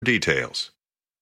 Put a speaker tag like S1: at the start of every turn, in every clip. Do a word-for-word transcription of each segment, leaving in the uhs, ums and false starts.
S1: details.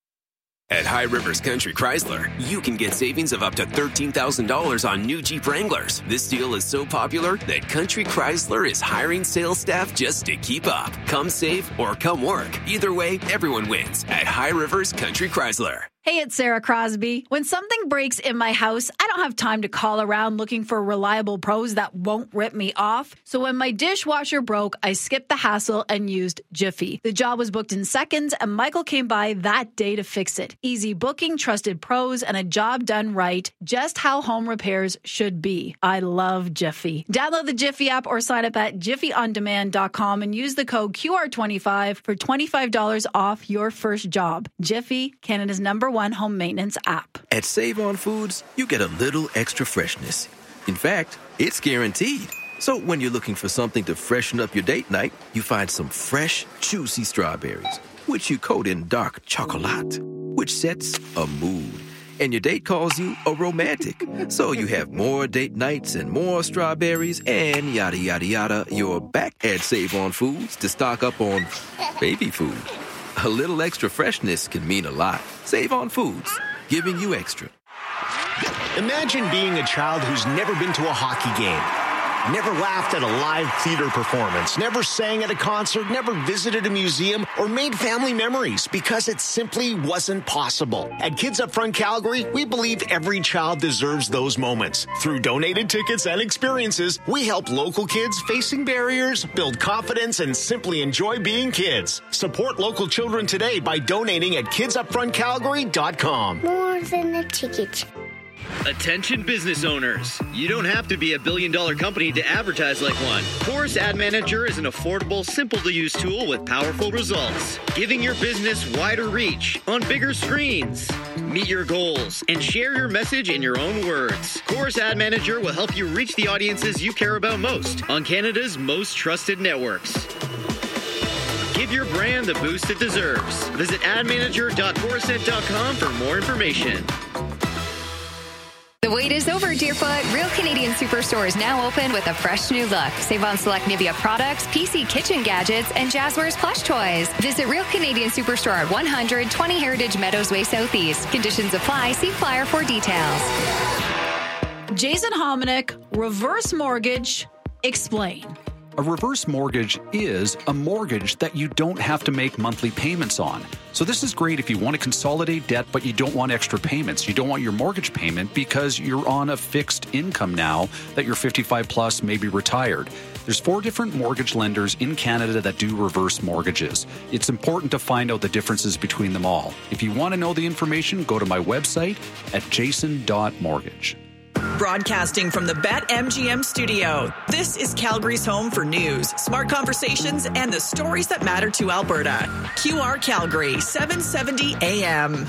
S2: At High Rivers Country Chrysler, you can get savings of up to thirteen thousand dollars on new Jeep Wranglers. This deal is so popular that Country Chrysler is hiring sales staff just to keep up. Come save or come work. Either way, everyone wins at High Rivers Country Chrysler.
S3: Hey, it's Sarah Crosby. When something breaks in my house, I don't have time to call around looking for reliable pros that won't rip me off. So when my dishwasher broke, I skipped the hassle and used Jiffy. The job was booked in seconds, and Michael came by that day to fix it. Easy booking, trusted pros, and a job done right. Just how home repairs should be. I love Jiffy. Download the Jiffy app or sign up at jiffy on demand dot com and use the code Q R twenty-five for twenty-five dollars off your first job. Jiffy, Canada's number one home maintenance app.
S4: At Save On Foods, you get a little extra freshness. In fact, it's guaranteed. So when you're looking for something to freshen up your date night, you find some fresh, juicy strawberries, which you coat in dark chocolate, which sets a mood. And your date calls you a romantic. So you have more date nights and more strawberries and yada, yada, yada. You're back at Save On Foods to stock up on baby food. A little extra freshness can mean a lot. Save On Foods, giving you extra.
S5: Imagine being a child who's never been to a hockey game, never laughed at a live theater performance, never sang at a concert, never visited a museum, or made family memories because it simply wasn't possible. At Kids Up Front Calgary, we believe every child deserves those moments. Through donated tickets and experiences, we help local kids facing barriers build confidence and simply enjoy being kids. Support local children today by donating at kids up front calgary dot com.
S6: More than a ticket.
S7: Attention business owners. You don't have to be a billion dollar company to advertise like one. Chorus Ad Manager is an affordable, simple to use tool with powerful results, giving your business wider reach on bigger screens. Meet your goals and share your message in your own words. Chorus Ad Manager will help you reach the audiences you care about most on Canada's most trusted networks. Give your brand the boost it deserves. Visit ad manager dot chorusnet dot com for more information.
S8: The wait is over, Deerfoot. Real Canadian Superstore is now open with a fresh new look. Save on select Nivea products, P C kitchen gadgets, and Jazzwares plush toys. Visit Real Canadian Superstore at one hundred twenty Heritage Meadows Way Southeast. Conditions apply. See flyer for details.
S3: Jason Hominick, reverse mortgage, explain.
S9: A reverse mortgage is a mortgage that you don't have to make monthly payments on. So this is great if you want to consolidate debt, but you don't want extra payments. You don't want your mortgage payment because you're on a fixed income now that you're fifty-five plus, maybe retired. There's four different mortgage lenders in Canada that do reverse mortgages. It's important to find out the differences between them all. If you want to know the information, go to my website at jason dot mortgage.
S10: Broadcasting from the BetMGM studio, this is Calgary's home for news, smart conversations, and the stories that matter to Alberta. Q R Calgary, seven seventy A M.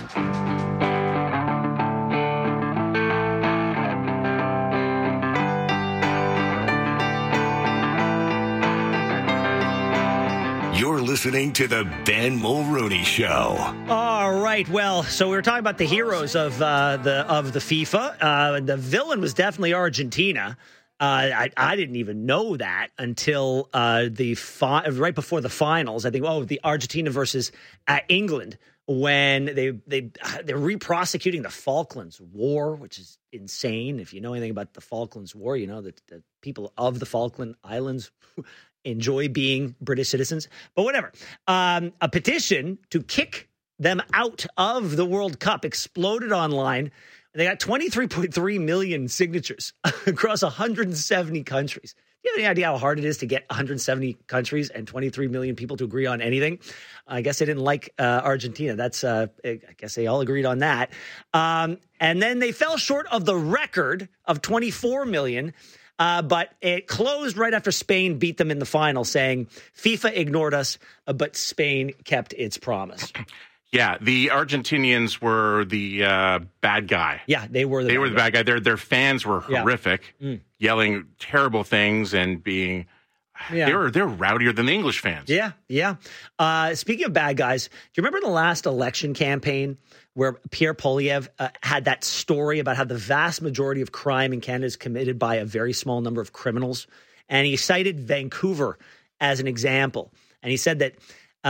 S11: You're listening to the Ben Mulroney Show.
S12: All right. Well, so we were talking about the heroes of uh, the of the FIFA. Uh, the villain was definitely Argentina. Uh, I, I didn't even know that until uh, the fi- right before the finals. I think, oh, the Argentina versus uh, England, when they they they're re-prosecuting the Falklands War, which is insane. If you know anything about the Falklands War, you know that the people of the Falkland Islands enjoy being British citizens, but whatever. Um, a petition to kick them out of the World Cup exploded online. They got twenty-three point three million signatures across one hundred seventy countries. Do you have any idea how hard it is to get one hundred seventy countries and twenty-three million people to agree on anything? I guess they didn't like uh, Argentina. That's uh, I guess they all agreed on that. Um, and then they fell short of the record of twenty-four million. Uh, but it closed right after Spain beat them in the final, saying FIFA ignored us, uh, but Spain kept its promise.
S13: Yeah, the Argentinians were the uh, bad guy.
S12: Yeah, they were the
S13: they
S12: bad
S13: were the bad guy. Their their fans were horrific,
S12: yeah. mm.
S13: yelling terrible things and being.
S12: Yeah.
S13: They were they're rowdier than the English fans.
S12: Yeah, yeah. Uh, speaking of bad guys, do you remember the last election campaign where Pierre Poilievre uh, had that story about how the vast majority of crime in Canada is committed by a very small number of criminals? And he cited Vancouver as an example. And he said that uh,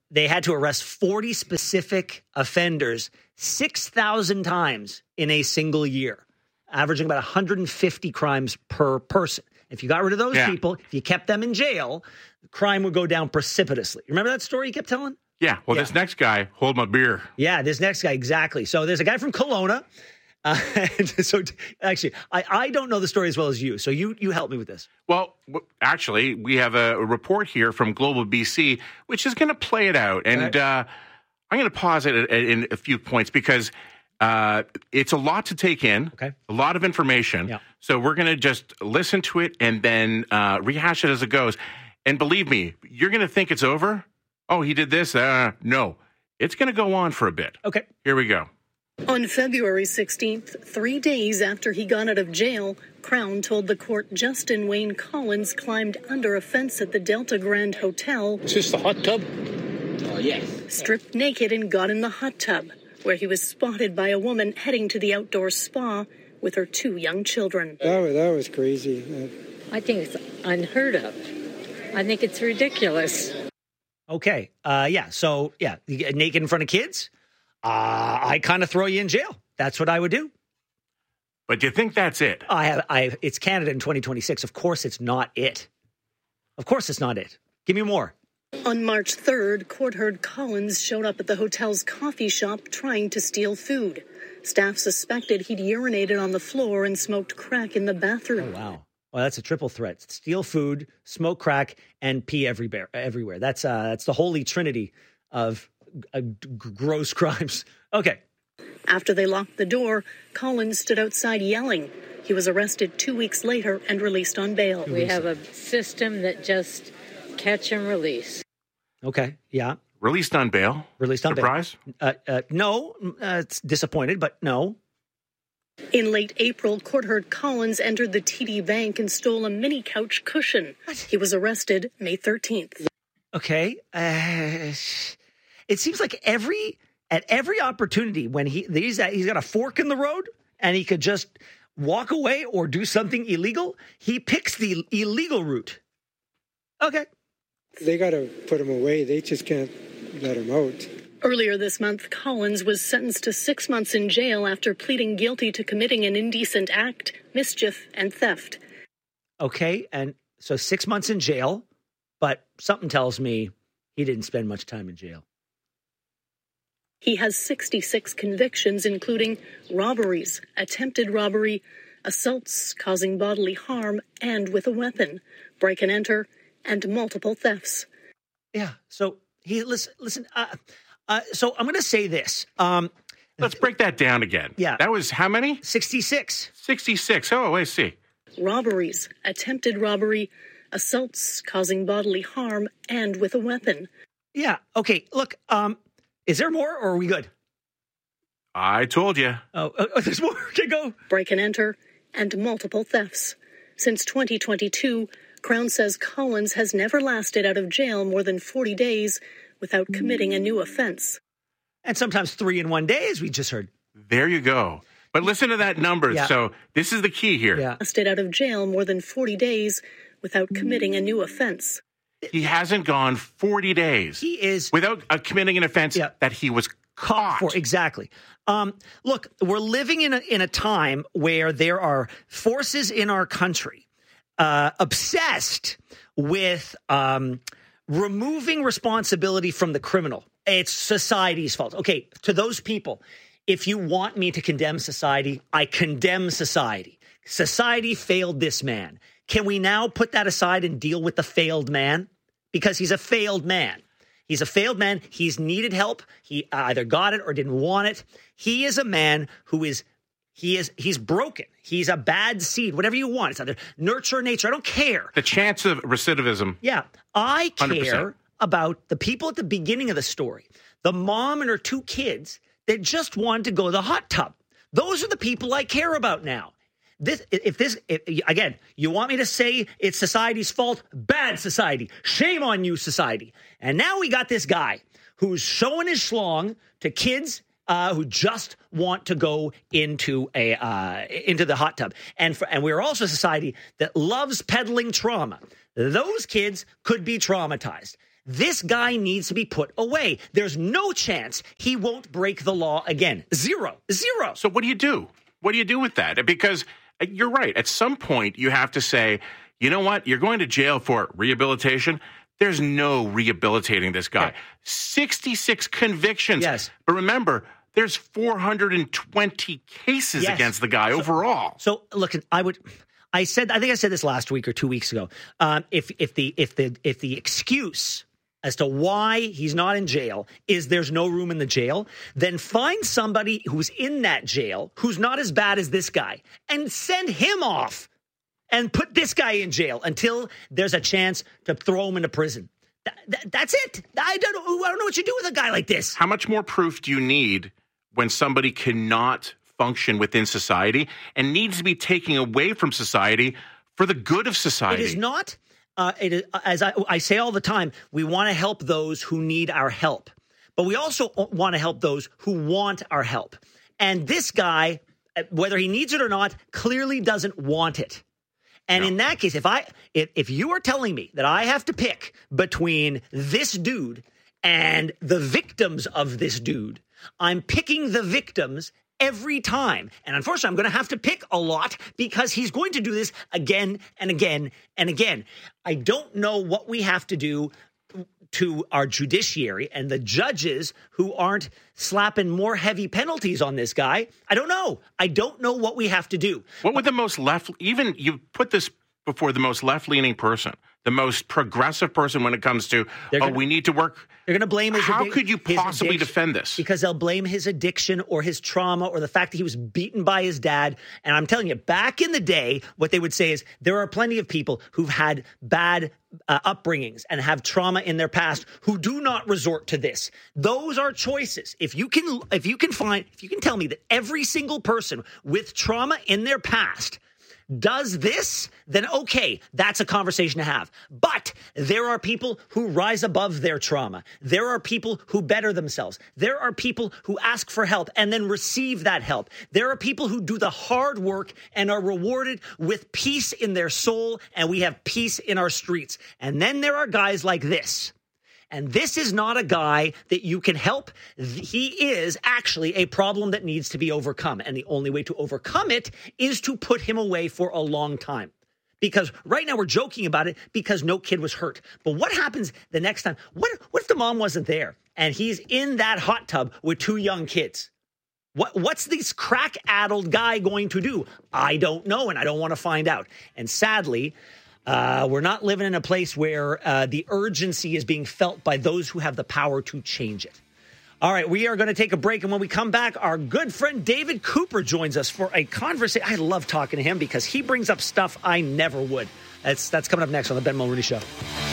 S12: they had to arrest forty specific offenders six thousand times in a single year, averaging about one hundred fifty crimes per person. If you got rid of those
S13: yeah.
S12: people, if you kept them in jail, crime would go down precipitously. Remember that story you kept telling?
S13: Yeah. Well, yeah. This next guy, hold my beer.
S12: Yeah, this next guy, exactly. So there's a guy from Kelowna. Uh, and so t- actually, I, I don't know the story as well as you. So you you help me with this.
S13: Well, w- actually, we have a, a report here from Global B C, which is going to play it out. And right. uh, I'm going to pause it at, at, in a few points because uh, it's a lot to take in,
S12: okay.
S13: a lot of information.
S12: Yeah.
S13: So we're going to just listen to it and then uh, rehash it as it goes. And believe me, you're going to think it's over. Oh, he did this. Uh, no, it's going to go on for a bit.
S12: Okay.
S13: Here we go.
S1: On February sixteenth, three days after he got out of jail, Crown told the court Justin Wayne Collins climbed under a fence at the Delta Grand Hotel.
S6: Is this the hot tub? Oh, yes.
S1: Stripped naked and got in the hot tub, where he was spotted by a woman heading to the outdoor spa with her two young children.
S14: That was, that was crazy.
S15: I think it's unheard of. I think it's ridiculous.
S12: Okay. Uh, yeah. So, yeah, you get naked in front of kids. Uh, I kind of throw you in jail. That's what I would do.
S13: But do you think that's it?
S12: I have. I. It's Canada in twenty twenty-six. Of course, it's not it. Of course, it's not it. Give me more.
S1: On March third, court heard Collins showed up at the hotel's coffee shop trying to steal food. Staff suspected he'd urinated on the floor and smoked crack in the bathroom.
S12: Oh, wow. Well, that's a triple threat: steal food, smoke crack, and pee everywhere. Everywhere. That's uh, that's the holy trinity of Uh, g- gross crimes. Okay.
S1: After they locked the door, Collins stood outside yelling. He was arrested two weeks later and released on bail.
S15: We have a system that just catch and release.
S12: Okay. Yeah.
S13: Released on bail.
S12: Released on
S13: Surprise?
S12: bail. Uh, uh, no. Uh, it's disappointed, but no.
S1: In late April, court heard Collins entered the T D Bank and stole a mini couch cushion. He was arrested May thirteenth.
S12: Okay. Uh... It seems like every at every opportunity when he he's he's got a fork in the road and he could just walk away or do something illegal, he picks the illegal route. Okay.
S14: They got to put him away. They just can't let him out.
S1: Earlier this month, Collins was sentenced to six months in jail after pleading guilty to committing an indecent act, mischief, and theft.
S12: Okay, and so six months in jail, but something tells me he didn't spend much time in jail.
S1: He has sixty-six convictions, including robberies, attempted robbery, assaults causing bodily harm and with a weapon, break and enter, and multiple thefts.
S12: Yeah. So he listen. Listen. Uh, uh, so I'm going to say this. Um,
S13: Let's break that down again.
S12: Yeah.
S13: That was how many?
S12: sixty-six.
S13: sixty-six. Oh, I see.
S1: Robberies, attempted robbery, assaults causing bodily harm, and with a weapon.
S12: Yeah. Okay. Look. Um. Is there more, or are we good?
S13: I told you.
S12: Oh, oh there's more. Okay, go.
S1: Break and enter, and multiple thefts. Since twenty twenty-two, Crown says Collins has never lasted out of jail more than forty days without committing a new offense.
S12: And sometimes three in one day, as we just heard.
S13: There you go. But listen to that number.
S12: Yeah.
S13: So this is the key here.
S12: Yeah.
S1: Lasted out of jail more than forty days without committing a new offense.
S13: He hasn't gone forty days.
S12: He is
S13: without uh, committing an offense
S12: yeah.
S13: that he was caught
S12: for. Exactly. Um, look, we're living in a, in a time where there are forces in our country uh, obsessed with um, removing responsibility from the criminal. It's society's fault. Okay, to those people, if you want me to condemn society, I condemn society. Society failed this man. Can we now put that aside and deal with the failed man? Because he's a failed man. He's a failed man. He's needed help. He either got it or didn't want it. He is a man who is, he is, he's broken. He's a bad seed, whatever you want. It's either nurture or nature. I don't care.
S13: The chance of recidivism.
S12: Yeah. I care one hundred percent about the people at the beginning of the story. The mom and her two kids that just wanted to go to the hot tub. Those are the people I care about now. This, if this, if, again, you want me to say it's society's fault? Bad society. Shame on you, society. And now we got this guy who's showing his schlong to kids uh, who just want to go into a uh, into the hot tub. And for, and we're also a society that loves peddling trauma. Those kids could be traumatized. This guy needs to be put away. There's no chance he won't break the law again. Zero. Zero.
S13: So what do you do? What do you do with that? Because you're right. At some point, you have to say, you know what? You're going to jail for rehabilitation. There's no rehabilitating this guy. Okay. sixty-six convictions.
S12: Yes.
S13: But remember, there's four hundred twenty cases yes. against the guy
S12: so,
S13: overall.
S12: So, look, I would... I said, I think I said this last week or two weeks ago. Um, if if the if the if the excuse as to why he's not in jail is there's no room in the jail, then find somebody who's in that jail who's not as bad as this guy and send him off and put this guy in jail until there's a chance to throw him into prison. Th- th- that's it. I don't know. I don't know what you do with a guy like this.
S13: How much more proof do you need when somebody cannot function within society and needs to be taken away from society for the good of society?
S12: It is not. Uh, it is, as I, I say all the time, we want to help those who need our help, but we also want to help those who want our help. And this guy, whether he needs it or not, clearly doesn't want it. And no. in that case, if I if, if you are telling me that I have to pick between this dude and the victims of this dude, I'm picking the victims every time. And unfortunately, I'm going to have to pick a lot because he's going to do this again and again and again. I don't know what we have to do to our judiciary and the judges who aren't slapping more heavy penalties on this guy. I don't know. I don't know what we have to do.
S13: What would the most left, even you put this before the most left-leaning person, the most progressive person when it comes to,
S12: gonna,
S13: oh, we need to work.
S12: They're going to blame his
S13: How
S12: addic-
S13: could you possibly defend this?
S12: Because they'll blame his addiction or his trauma or the fact that he was beaten by his dad. And I'm telling you, back in the day, what they would say is there are plenty of people who've had bad uh, upbringings and have trauma in their past who do not resort to this. Those are choices. If you can, if you can find, if you can tell me that every single person with trauma in their past does this, then okay, that's a conversation to have. But there are people who rise above their trauma. There are people who better themselves. There are people who ask for help and then receive that help. There are people who do the hard work and are rewarded with peace in their soul, and we have peace in our streets. And then there are guys like this. And this is not a guy that you can help. He is actually a problem that needs to be overcome. And the only way to overcome it is to put him away for a long time. Because right now we're joking about it because no kid was hurt. But what happens the next time? What, what if the mom wasn't there and he's in that hot tub with two young kids? What, what's this crack-addled guy going to do? I don't know, and I don't want to find out. And sadly, Uh, we're not living in a place where uh, the urgency is being felt by those who have the power to change it. All right, we are going to take a break, and when we come back, our good friend David Cooper joins us for a conversation. I love talking to him because he brings up stuff I never would. That's, that's coming up next on the Ben Mulrooney Show.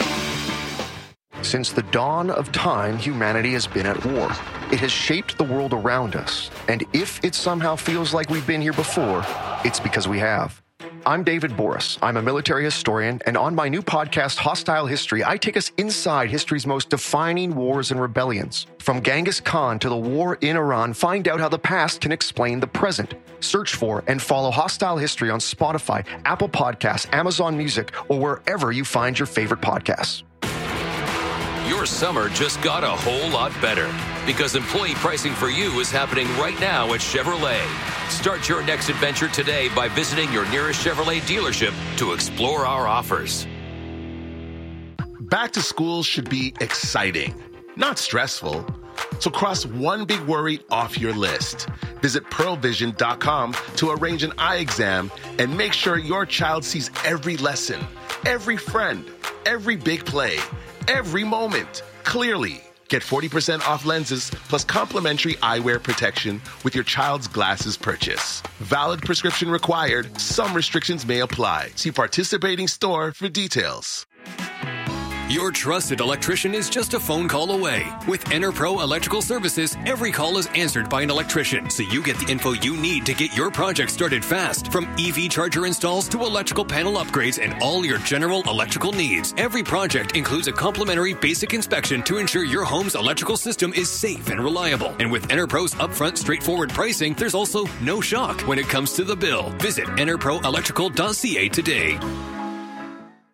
S16: Since the dawn of time, humanity has been at war. It has shaped the world around us, and if it somehow feels like we've been here before, it's because we have. I'm David Boris. I'm a military historian, and on my new podcast, Hostile History, I take us inside history's most defining wars and rebellions. From Genghis Khan to the war in Iran, find out how the past can explain the present. Search for and follow Hostile History on Spotify, Apple Podcasts, Amazon Music, or wherever you find your favorite podcasts.
S17: Your summer just got a whole lot better because employee pricing for you is happening right now at Chevrolet. Start your next adventure today by visiting your nearest Chevrolet dealership to explore our offers.
S18: Back to school should be exciting, not stressful. So cross one big worry off your list. Visit pearl vision dot com to arrange an eye exam and make sure your child sees every lesson, every friend, every big play, every moment clearly. Get forty percent off lenses plus complimentary eyewear protection with your child's glasses purchase. Valid prescription required. Some restrictions may apply. See participating store for details.
S19: Your trusted electrician is just a phone call away. With EnerPro Electrical Services, every call is answered by an electrician, so you get the info you need to get your project started fast. From E V charger installs to electrical panel upgrades and all your general electrical needs, every project includes a complimentary basic inspection to ensure your home's electrical system is safe and reliable. And with EnerPro's upfront, straightforward pricing, there's also no shock when it comes to the bill. Visit ener pro electrical dot c a today.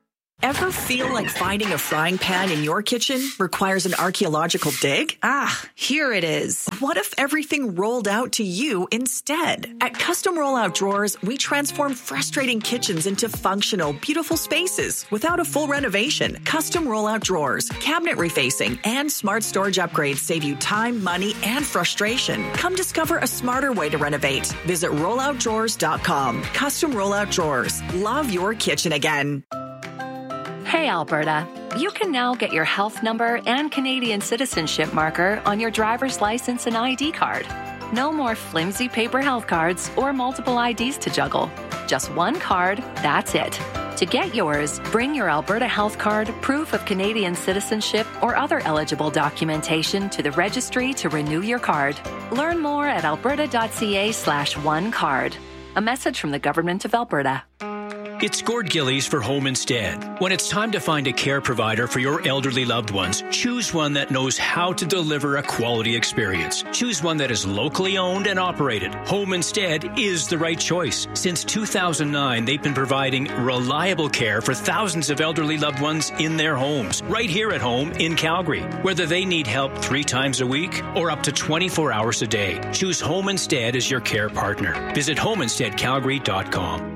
S10: Ever feel like finding a frying pan in your kitchen requires an archaeological dig?
S3: Ah, here it is.
S10: What if everything rolled out to you instead? At Custom Rollout Drawers, we transform frustrating kitchens into functional, beautiful spaces without a full renovation. Custom Rollout Drawers, cabinet refacing, and smart storage upgrades save you time, money, and frustration. Come discover a smarter way to renovate. Visit rollout drawers dot com. Custom Rollout Drawers. Love your kitchen again.
S20: Hey, Alberta. You can now get your health number and Canadian citizenship marker on your driver's license and I D card. No more flimsy paper health cards or multiple I Ds to juggle. Just one card, that's it. To get yours, bring your Alberta Health Card, proof of Canadian citizenship, or other eligible documentation to the registry to renew your card. Learn more at alberta.ca slash one card. A message from the Government of Alberta.
S21: It's Gord Gillies for Home Instead. When it's time to find a care provider for your elderly loved ones, choose one that knows how to deliver a quality experience. Choose one that is locally owned and operated. Home Instead is the right choice. Since two thousand nine, they've been providing reliable care for thousands of elderly loved ones in their homes, right here at home in Calgary. Whether they need help three times a week or up to twenty-four hours a day, choose Home Instead as your care partner. Visit home instead calgary dot com.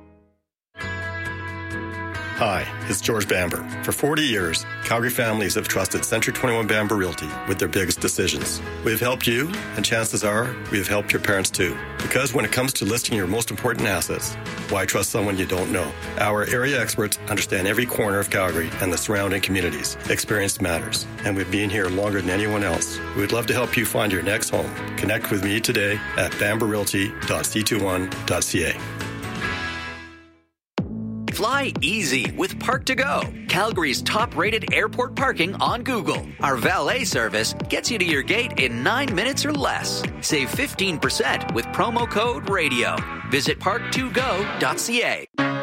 S22: Hi, it's George Bamber. For forty years, Calgary families have trusted Century twenty-one Bamber Realty with their biggest decisions. We have helped you, and chances are we have helped your parents too. Because when it comes to listing your most important assets, why trust someone you don't know? Our area experts understand every corner of Calgary and the surrounding communities. Experience matters, and we've been here longer than anyone else. We would love to help you find your next home. Connect with me today at bamber realty dot c twenty-one dot c a.
S23: Fly easy with Park to Go, Calgary's top-rated airport parking on Google. Our valet service gets you to your gate in nine minutes or less. Save fifteen percent with promo code RADIO. Visit park to go dot c a.